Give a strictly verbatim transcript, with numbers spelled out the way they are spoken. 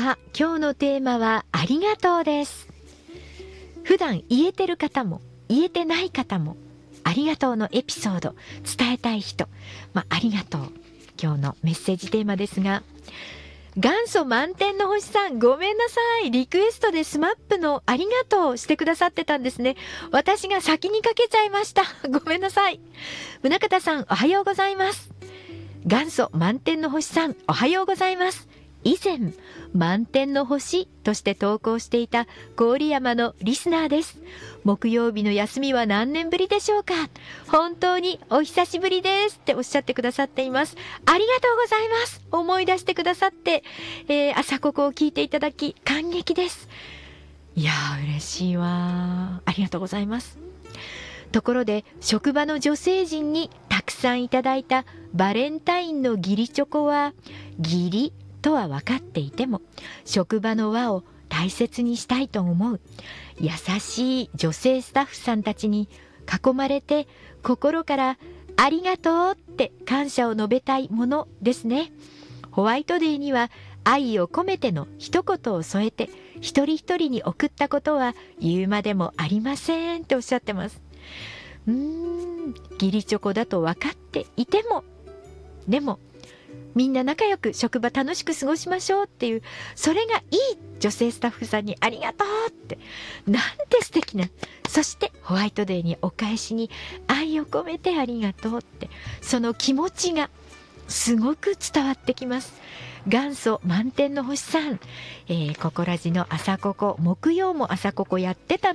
さあ、今日のテーマはありがとうです。普段言えてる方も言えてない方もありがとうのエピソード伝えたい人、まあ、ありがとう、今日のメッセージテーマですが、元祖満点の星さん、ごめんなさい。リクエストでスマップのありがとうしてくださってたんですね。私が先にかけちゃいました。ごめんなさい。宗像さん、おはようございます。元祖満点の星さん、おはようございます。以前、満点の星として投稿していた郡山のリスナーです。木曜日の休みは何年ぶりでしょうか。本当にお久しぶりですっておっしゃってくださっています。ありがとうございます。思い出してくださって、えー、朝ここを聞いていただき感激です。いやー、嬉しいわー。ありがとうございます。ところで、職場の女性陣にたくさんいただいたバレンタインの義理チョコは、義理とは分かっていても職場の輪を大切にしたいと思う優しい女性スタッフさんたちに囲まれて、心からありがとうって感謝を述べたいものですね。ホワイトデーには愛を込めての一言を添えて一人一人に送ったことは言うまでもありませんっておっしゃってます。うーん、義理チョコだと分かっていても、でもみんな仲良く職場楽しく過ごしましょうっていう、それがいい女性スタッフさんにありがとうって、なんて素敵な。そしてホワイトデーにお返しに愛を込めてありがとうって、その気持ちがすごく伝わってきます。元祖満点の星さん、えー、ココラジの朝ここ、木曜も朝ここやってた